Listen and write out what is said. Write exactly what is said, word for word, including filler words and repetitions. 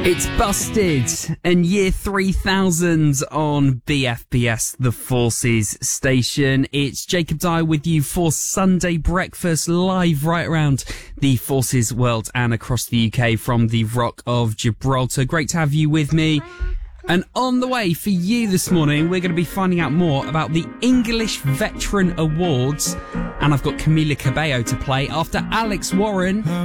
It's Busted and Year three thousand on B F B S, the Forces station. It's Jacob Dyer with you for Sunday Breakfast, live right around the Forces world and across the U K from the Rock of Gibraltar. Great to have you with me. And on the way for you this morning, we're going to be finding out more about the English Veteran Awards. And I've got Camila Cabello to play after Alex Warren